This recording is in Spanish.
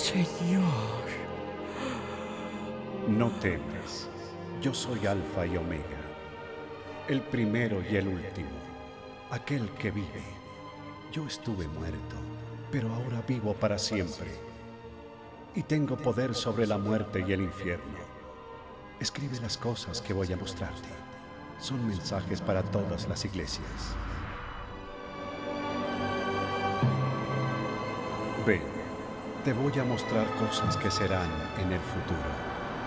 Señor. No temas, yo soy Alfa y Omega, el primero y el último, aquel que vive. Yo estuve muerto, pero ahora vivo para siempre. Y tengo poder sobre la muerte y el infierno. Escribe las cosas que voy a mostrarte. Son mensajes para todas las iglesias. Ven, te voy a mostrar cosas que serán en el futuro.